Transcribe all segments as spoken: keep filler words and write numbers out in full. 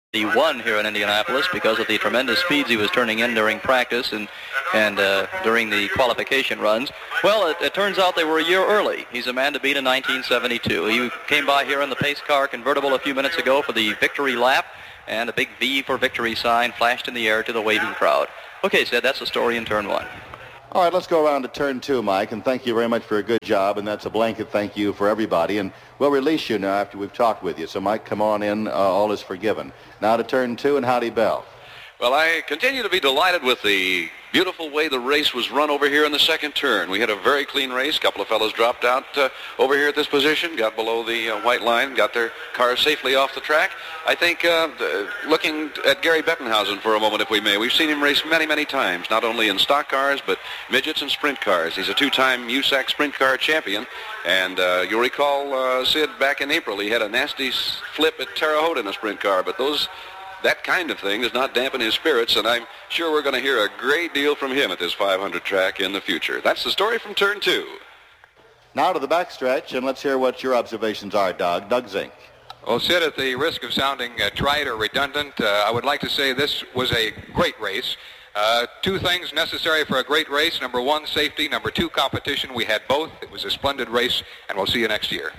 He won here in Indianapolis because of the tremendous speeds he was turning in during practice and and uh, during the qualification runs. Well, it, it turns out they were a year early. He's a man to beat in nineteen seventy-two. He came by here in the pace car convertible a few minutes ago for the victory lap, and a big V for victory sign flashed in the air to the waving crowd. Okay, Sid, that's the story in turn one. All right, let's go around to turn two, Mike, and thank you very much for a good job, and that's a blanket thank you for everybody, and we'll release you now after we've talked with you. So, Mike, come on in. Uh, all is forgiven. Now to turn two, and howdy, Bell. Well, I continue to be delighted with the beautiful way the race was run over here in the second turn. We had a very clean race. A couple of fellows dropped out uh, over here at this position, got below the uh, white line, got their cars safely off the track. I think, uh, the, looking at Gary Bettenhausen for a moment, if we may, we've seen him race many, many times, not only in stock cars, but midgets and sprint cars. He's a two-time U S A C sprint car champion, and uh, you'll recall, uh, Sid, back in April, he had a nasty flip at Terre Haute in a sprint car, but those... that kind of thing does not dampen his spirits, and I'm sure we're going to hear a great deal from him at this five hundred track in the future. That's the story from turn two. Now to the backstretch, and let's hear what your observations are, Doug. Doug Zink. Well, Sid, at the risk of sounding uh, trite or redundant, uh, I would like to say this was a great race. Uh, two things necessary for a great race. Number one, safety. Number two, competition. We had both. It was a splendid race, and we'll see you next year.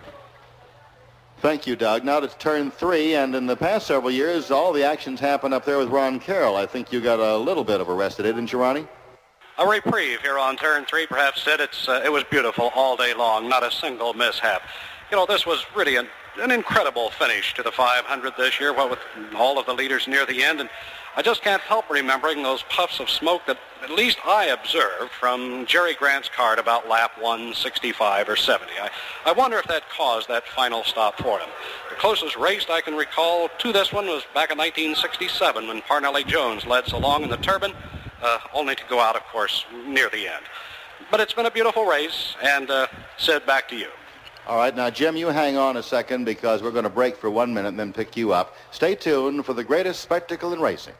Thank you, Doug. Now to turn three, and in the past several years, all the actions happened up there with Ron Carroll. I think you got a little bit of a rest today, didn't you, Ronnie? A reprieve here on turn three, perhaps, Sid. It's, uh, it was beautiful all day long, not a single mishap. You know, this was really an, an incredible finish to the five hundred this year, what with all of the leaders near the end, and I just can't help remembering those puffs of smoke that at least I observed from Jerry Grant's car at about lap one sixty-five or seventy. I, I wonder if that caused that final stop for him. The closest race I can recall to this one was back in nineteen sixty-seven when Parnelli Jones led so long in the Turbine, uh, only to go out, of course, near the end. But it's been a beautiful race, and uh, Sid, back to you. All right, now, Jim, you hang on a second because we're going to break for one minute and then pick you up. Stay tuned for the greatest spectacle in racing.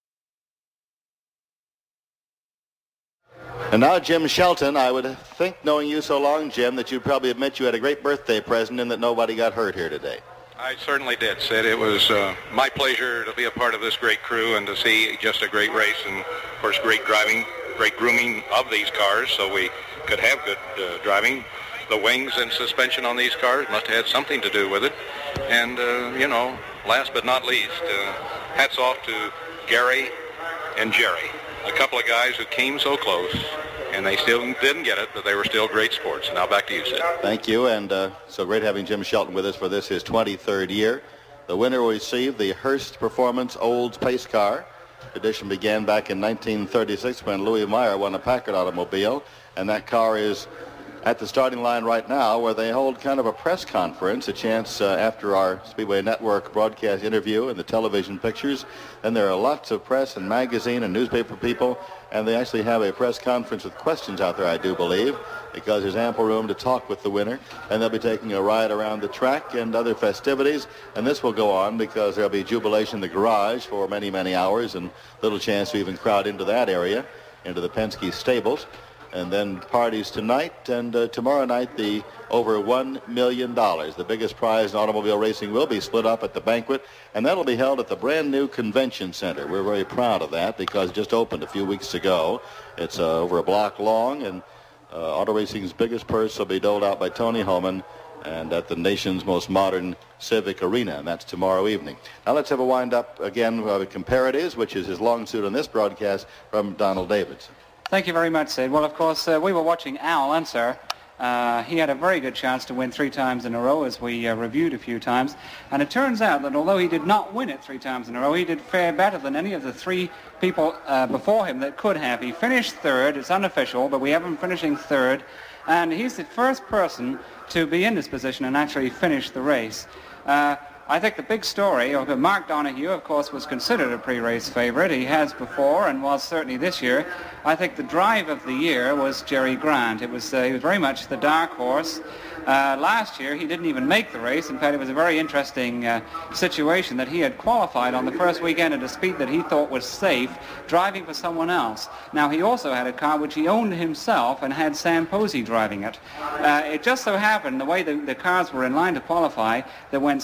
And now, Jim Shelton, I would think, knowing you so long, Jim, that you'd probably admit you had a great birthday present and that nobody got hurt here today. I certainly did, Sid. It was uh, my pleasure to be a part of this great crew and to see just a great race and, of course, great driving, great grooming of these cars so we could have good uh, driving. The wings and suspension on these cars must have had something to do with it. And, uh, you know, last but not least, uh, hats off to Gary and Jerry, a couple of guys who came so close, and they still didn't get it, but they were still great sports. Now back to you, Sid. Thank you, and uh, so great having Jim Shelton with us for this, his twenty-third year. The winner will receive the Hearst Performance Olds Pace Car. The edition began back in nineteen thirty-six when Louis Meyer won a Packard automobile, and that car is at the starting line right now where they hold kind of a press conference, a chance uh, after our Speedway Network broadcast interview and the television pictures. Then there are lots of press and magazine and newspaper people, and they actually have a press conference with questions out there, I do believe, because there's ample room to talk with the winner. And they'll be taking a ride around the track and other festivities, and this will go on because there'll be jubilation in the garage for many, many hours and little chance to even crowd into that area, into the Penske stables. And then parties tonight, and uh, tomorrow night the over one million dollars. The biggest prize in automobile racing will be split up at the banquet, and that'll be held at the brand new convention center. We're very proud of that because it just opened a few weeks ago. It's uh, over a block long, and uh, auto racing's biggest purse will be doled out by Tony Homan and at the nation's most modern civic arena, and that's tomorrow evening. Now let's have a wind-up again of comparatives, which is his long suit on this broadcast, from Donald Davidson. Thank you very much, Sid. Well, of course, uh, we were watching Al Unser. Uh, he had a very good chance to win three times in a row, as we uh, reviewed a few times. And it turns out that although he did not win it three times in a row, he did fare better than any of the three people uh, before him that could have. He finished third. It's unofficial, but we have him finishing third. And he's the first person to be in this position and actually finish the race. Uh, I think the big story, of Mark Donohue, of course, was considered a pre-race favorite. He has before and was certainly this year. I think the drive of the year was Jerry Grant. It was, uh, he was very much the dark horse. Uh, last year, he didn't even make the race. In fact, it was a very interesting uh, situation that he had qualified on the first weekend at a speed that he thought was safe, driving for someone else. Now, he also had a car which he owned himself and had Sam Posey driving it. Uh, it just so happened, the way the, the cars were in line to qualify, that when Sam Posey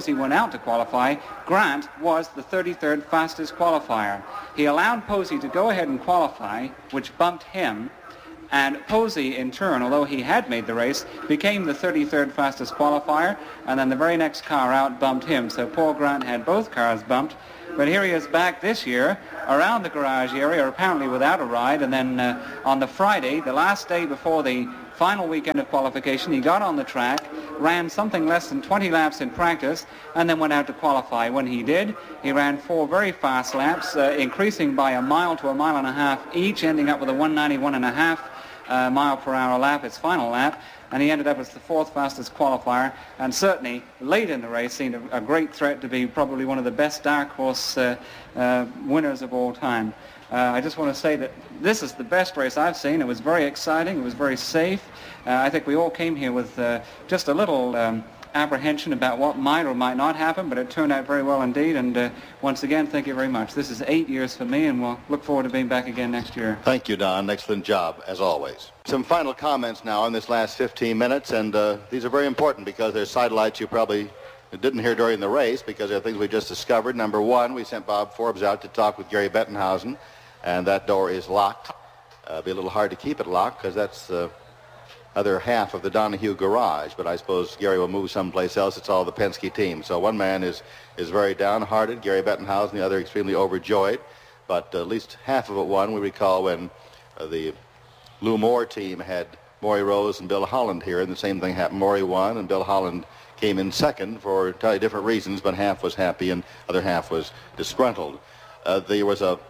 Posey went out to qualify, Grant was the thirty-third fastest qualifier. He allowed Posey to go ahead and qualify, which bumped him, and Posey, in turn, although he had made the race, became the thirty-third fastest qualifier, and then the very next car out bumped him. So Paul Grant had both cars bumped. But here he is back this year around the garage area, apparently without a ride. And then uh, on the Friday, the last day before the final weekend of qualification, he got on the track, ran something less than twenty laps in practice, and then went out to qualify. When he did, he ran four very fast laps, uh, increasing by a mile to a mile and a half each, ending up with a one ninety-one and a half uh, mile per hour lap, his final lap. And he ended up as the fourth fastest qualifier, and certainly late in the race seemed a, a great threat to be probably one of the best dark horse uh, uh, winners of all time. Uh, I just want to say that this is the best race I've seen. It was very exciting. It was very safe. Uh, I think we all came here with uh, just a little um, apprehension about what might or might not happen, but it turned out very well indeed. And uh, once again, thank you very much. This is eight years for me, and we'll look forward to being back again next year. Thank you, Don. Excellent job, as always. Some final comments now in this last fifteen minutes, and uh, these are very important because they're sidelights you probably didn't hear during the race because they're things we just discovered. Number one, we sent Bob Forbes out to talk with Gary Bettenhausen, and that door is locked. Uh, it'll be a little hard to keep it locked because that's the other half of the Donahue garage, but I suppose Gary will move someplace else. It's all the Penske team. So one man is, is very downhearted, Gary Bettenhausen, the other extremely overjoyed, but uh, at least half of it won. We recall when uh, the Lou Moore team had Maury Rose and Bill Holland here, and the same thing happened. Maury won, and Bill Holland came in second for entirely different reasons, but half was happy and other half was disgruntled. Uh, there was a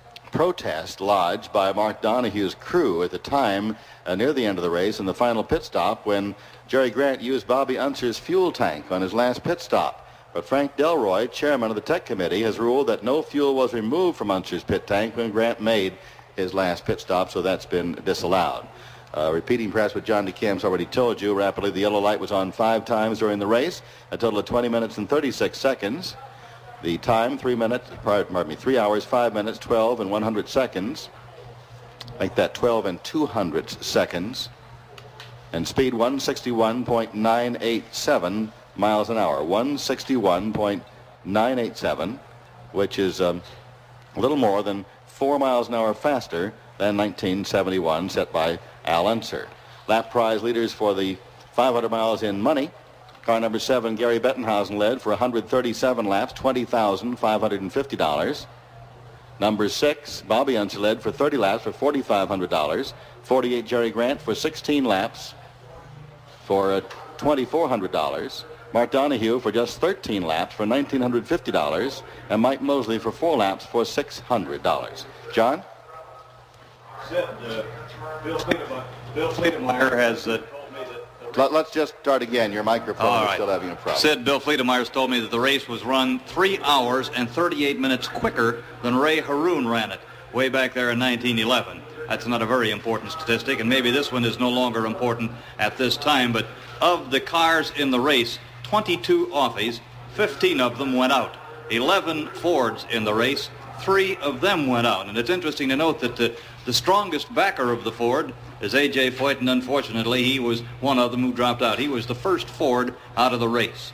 protest lodged by Mark Donahue's crew at the time uh, near the end of the race in the final pit stop when Jerry Grant used Bobby Unser's fuel tank on his last pit stop. But Frank Delroy, chairman of the tech committee, has ruled that no fuel was removed from Unser's pit tank when Grant made his last pit stop, so that's been disallowed. Uh, repeating perhaps what John DeCam's already told you rapidly, the yellow light was on five times during the race, a total of twenty minutes and thirty-six seconds. The time, three minutes, pardon me, three hours, five minutes, twelve and one hundred seconds. Make that twelve and two hundredths seconds. And speed one sixty-one point nine eight seven miles an hour. one sixty-one point nine eight seven, which is um, a little more than four miles an hour faster than nineteen seventy-one, set by Al Unser. Lap prize leaders for the five hundred miles in money. Car number seven, Gary Bettenhausen, led for one hundred thirty-seven laps, twenty thousand five hundred fifty dollars. Number six, Bobby Unser, led for thirty laps for four thousand five hundred dollars. forty-eight, Jerry Grant for sixteen laps for uh, two thousand four hundred dollars. Mark Donahue for just thirteen laps for one thousand nine hundred fifty dollars. And Mike Mosley for four laps for six hundred dollars. John? Said, uh, Bill Fleetemeyer, Bill Fleetemeyer has uh, Let, let's just start again. Your microphone All is right. still having a problem. Sid, Bill Fleetemeyer's told me that the race was run three hours and thirty-eight minutes quicker than Ray Haroon ran it way back there in nineteen eleven. That's not a very important statistic, and maybe this one is no longer important at this time, but of the cars in the race, twenty-two Offies, fifteen of them went out. eleven Fords in the race, three of them went out. And it's interesting to note that the, the strongest backer of the Ford is A J Foyt, and unfortunately he was one of them who dropped out. He was the first Ford out of the race.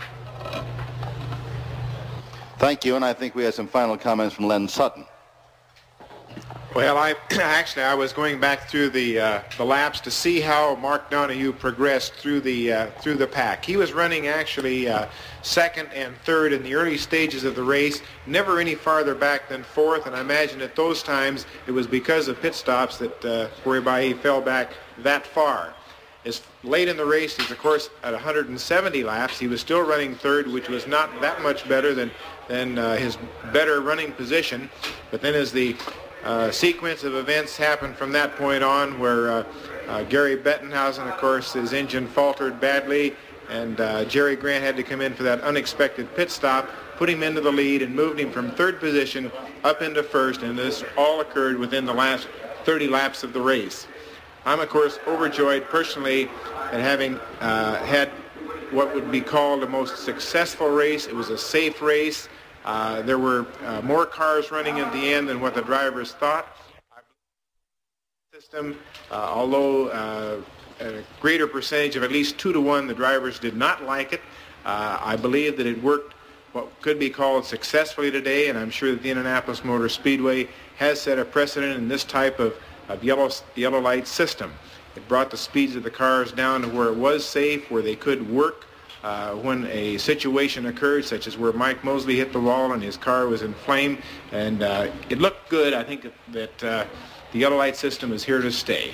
Thank you, and I think we have some final comments from Len Sutton. Well, I actually I was going back through the uh, the laps to see how Mark Donohue progressed through the uh, through the pack. He was running actually uh, second and third in the early stages of the race, never any farther back than fourth. And I imagine at those times it was because of pit stops that uh, whereby he fell back that far. As late in the race, as of course at one hundred seventy laps, he was still running third, which was not that much better than than uh, his better running position. But then as the Uh, sequence of events happened from that point on where uh, uh, Gary Bettenhausen, of course, his engine faltered badly, and uh, Jerry Grant had to come in for that unexpected pit stop, put him into the lead and moved him from third position up into first, and this all occurred within the last thirty laps of the race. I'm, of course, overjoyed personally at having uh, had what would be called the most successful race. It was a safe race. Uh, there were uh, more cars running at the end than what the drivers thought. System, uh, although uh, a greater percentage of at least two to one, the drivers did not like it. Uh, I believe that it worked what could be called successfully today, and I'm sure that the Indianapolis Motor Speedway has set a precedent in this type of, of yellow, yellow light system. It brought the speeds of the cars down to where it was safe, where they could work uh, when a situation occurred, such as where Mike Mosley hit the wall and his car was in flame, and uh, it looked good. I think that uh, the yellow light system is here to stay.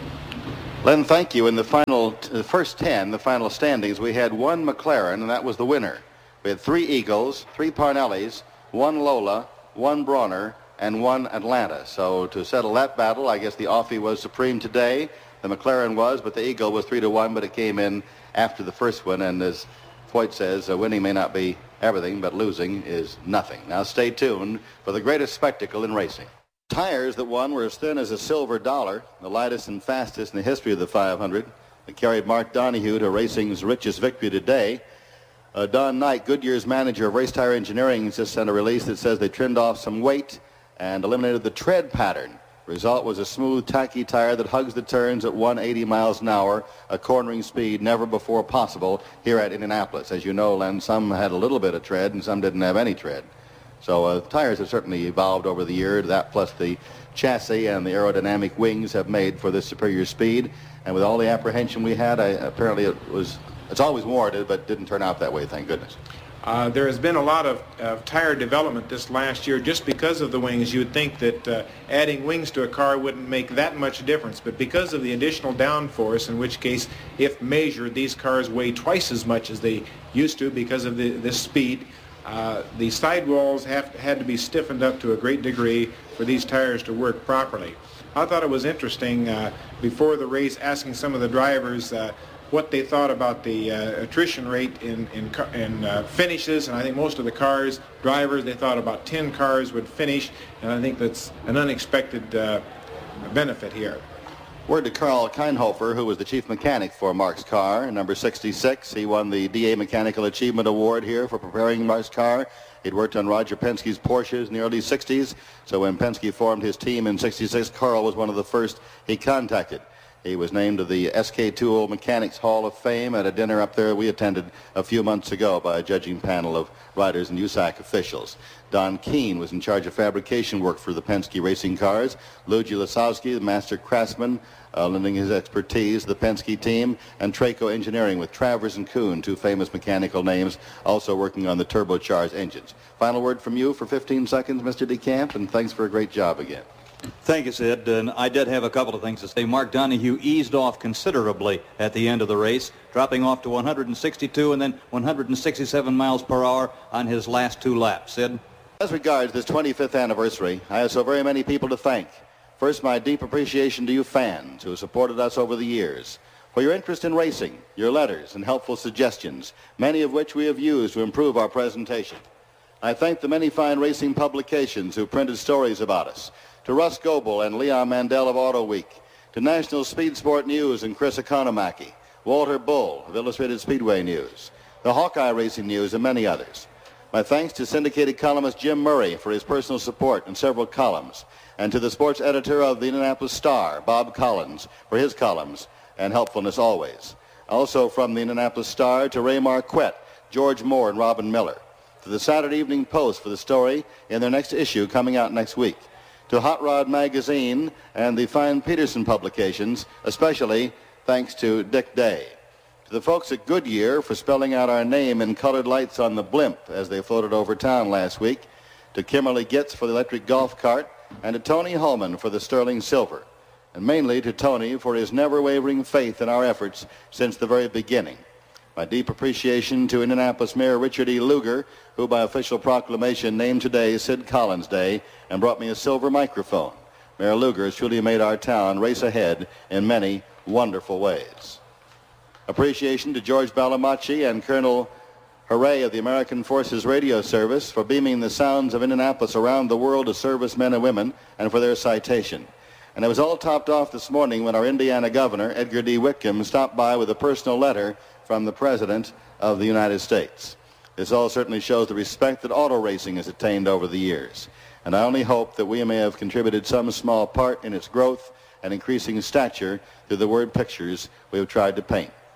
Len, thank you. In the final, the first ten, the final standings, we had one McLaren, and that was the winner. We had three Eagles, three Parnellis, one Lola, one Bronner, and one Atlanta. So to settle that battle, I guess the Offie was supreme today. The McLaren was, but the Eagle was three to one, but it came in after the first one. And as Foyt says, uh, winning may not be everything, but losing is nothing. Now stay tuned for the greatest spectacle in racing. Tires that won were as thin as a silver dollar, the lightest and fastest in the history of the five hundred. It carried Mark Donohue to racing's richest victory today. Uh, Don Knight, Goodyear's manager of race tire engineering, just sent a release that says they trimmed off some weight and eliminated the tread pattern. Result was a smooth, tacky tire that hugs the turns at one hundred eighty miles an hour, a cornering speed never before possible here at Indianapolis. As you know, Len, some had a little bit of tread and some didn't have any tread. So uh, tires have certainly evolved over the year. That plus the chassis and the aerodynamic wings have made for this superior speed. And with all the apprehension we had, I, apparently it was, it's always warranted, but didn't turn out that way, thank goodness. Uh, there has been a lot of uh, tire development this last year just because of the wings. You would think that uh, adding wings to a car wouldn't make that much difference, but because of the additional downforce, in which case, if measured, these cars weigh twice as much as they used to because of the, this speed. Uh, the sidewalls have had to be stiffened up to a great degree for these tires to work properly. I thought it was interesting uh, before the race asking some of the drivers uh, what they thought about the uh, attrition rate in, in, in uh, finishes, and I think most of the cars, drivers, they thought about ten cars would finish, and I think that's an unexpected uh, benefit here. Word to Carl Keinhofer, who was the chief mechanic for Mark's car, number sixty-six. He won the D A Mechanical Achievement Award here for preparing Mark's car. He'd worked on Roger Penske's Porsches in the early sixties, so when Penske formed his team in sixty-six, Carl was one of the first he contacted. He was named to the S K Tool Mechanics Hall of Fame at a dinner up there we attended a few months ago by a judging panel of riders and U S A C officials. Don Keene was in charge of fabrication work for the Penske racing cars. Luigi Lasowski, the master craftsman, uh, lending his expertise to the Penske team, and Traco Engineering with Travers and Kuhn, two famous mechanical names, also working on the turbocharged engines. Final word from you for fifteen seconds, Mister DeCamp, and thanks for a great job again. Thank you, Sid. And I did have a couple of things to say. Mark Donohue eased off considerably at the end of the race, dropping off to one hundred sixty-two and then one hundred sixty-seven miles per hour on his last two laps. Sid? As regards this twenty-fifth anniversary, I have so very many people to thank. First, my deep appreciation to you fans who have supported us over the years, for your interest in racing, your letters, and helpful suggestions, many of which we have used to improve our presentation. I thank the many fine racing publications who printed stories about us, to Russ Goebel and Leon Mandel of Auto Week, to National Speed Sport News and Chris Economaki, Walter Bull of Illustrated Speedway News, the Hawkeye Racing News, and many others. My thanks to syndicated columnist Jim Murray for his personal support in several columns, and to the sports editor of the Indianapolis Star, Bob Collins, for his columns and helpfulness always. Also from the Indianapolis Star to Ray Marquette, George Moore, and Robin Miller. To the Saturday Evening Post for the story in their next issue coming out next week. To Hot Rod Magazine and the fine Peterson publications, especially thanks to Dick Day. To the folks at Goodyear for spelling out our name in colored lights on the blimp as they floated over town last week. To Kimberly Gitz for the electric golf cart, and to Tony Holman for the sterling silver. And mainly to Tony for his never-wavering faith in our efforts since the very beginning. My deep appreciation to Indianapolis Mayor Richard E. Lugar, who by official proclamation named today Sid Collins Day and brought me a silver microphone. Mayor Lugar has truly made our town race ahead in many wonderful ways. Appreciation to George Balamachi and Colonel Hooray of the American Forces Radio Service for beaming the sounds of Indianapolis around the world to servicemen and women and for their citation. And it was all topped off this morning when our Indiana governor, Edgar D. Whitcomb, stopped by with a personal letter from the President of the United States. This all certainly shows the respect that auto racing has attained over the years. And I only hope that we may have contributed some small part in its growth and increasing stature through the word pictures we have tried to paint.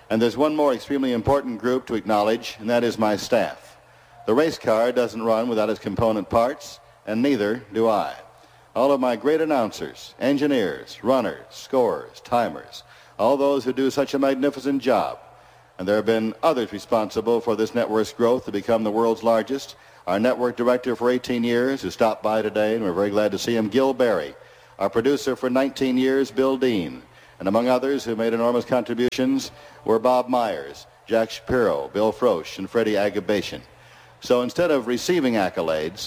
And there's one more extremely important group to acknowledge, and that is my staff. The race car doesn't run without its component parts, and neither do I. All of my great announcers, engineers, runners, scorers, timers, all those who do such a magnificent job. And there have been others responsible for this network's growth to become the world's largest. Our network director for eighteen years, who stopped by today, and we're very glad to see him, Gil Berry. Our producer for nineteen years, Bill Dean. And among others who made enormous contributions were Bob Myers, Jack Shapiro, Bill Frosch, and Freddie Agabation. So instead of receiving accolades,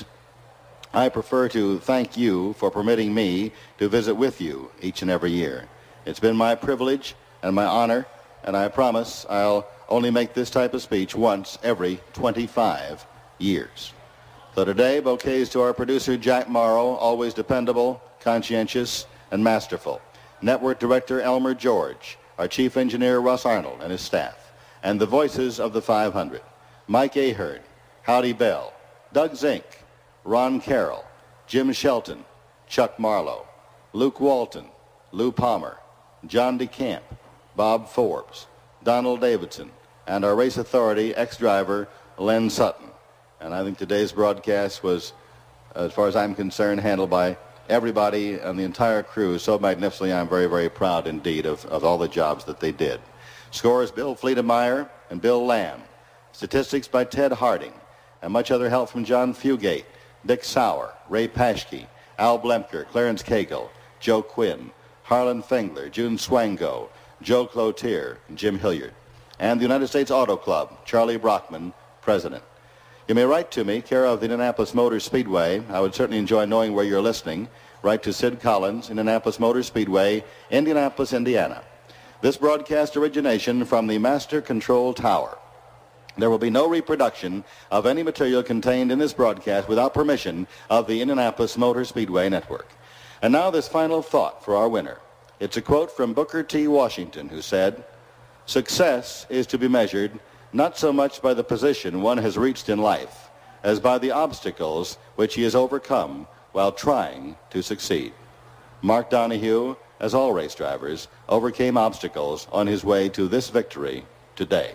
I prefer to thank you for permitting me to visit with you each and every year. It's been my privilege and my honor, and I promise I'll only make this type of speech once every twenty-five years. So today, bouquets to our producer, Jack Morrow, always dependable, conscientious, and masterful. Network Director Elmer George, our Chief Engineer Russ Arnold and his staff, and the voices of the five hundred, Mike Ahern, Howdy Bell, Doug Zink, Ron Carroll, Jim Shelton, Chuck Marlowe, Luke Walton, Lou Palmer, John DeCamp, Bob Forbes, Donald Davidson, and our race authority, ex-driver Len Sutton. And I think today's broadcast was, as far as I'm concerned, handled by everybody and the entire crew so magnificently. I'm very, very proud indeed of, of all the jobs that they did. Scores Bill Fleetemeyer and Bill Lamb. Statistics by Ted Harding. And much other help from John Fugate, Dick Sauer, Ray Paschke, Al Blemker, Clarence Cagle, Joe Quinn, Harlan Fengler, June Swango, Joe Cloutier, and Jim Hilliard. And the United States Auto Club, Charlie Brockman, President. You may write to me, care of the Indianapolis Motor Speedway. I would certainly enjoy knowing where you're listening. Write to Sid Collins, Indianapolis Motor Speedway, Indianapolis, Indiana. This broadcast origination from the Master Control Tower. There will be no reproduction of any material contained in this broadcast without permission of the Indianapolis Motor Speedway Network. And now this final thought for our winner. It's a quote from Booker T. Washington, who said, "Success is to be measured not so much by the position one has reached in life as by the obstacles which he has overcome while trying to succeed." Mark Donohue, as all race drivers, overcame obstacles on his way to this victory today.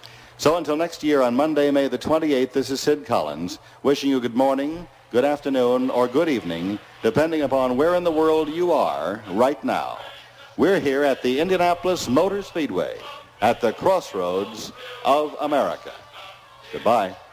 So until next year on Monday, May the twenty-eighth, this is Sid Collins wishing you good morning, good afternoon, or good evening, depending upon where in the world you are right now. We're here at the Indianapolis Motor Speedway, at the crossroads of America. Goodbye.